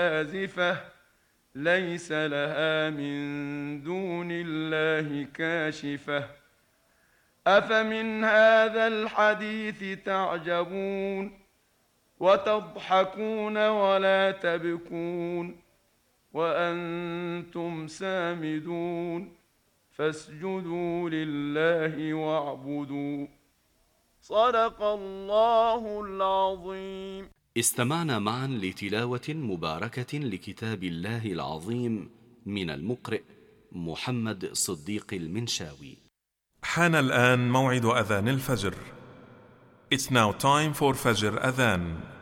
آزفة ليس لها من دون الله كاشفة أفمن هذا الحديث تعجبون وتضحكون ولا تبكون وأنتم سامدون فاسجدوا لله واعبدوا صدق الله العظيم. استمعنا معا لتلاوة مباركة لكتاب الله العظيم من المقرئ محمد صديق المنشاوي. حان الآن موعد أذان الفجر. It's now time for Fajr Adhan.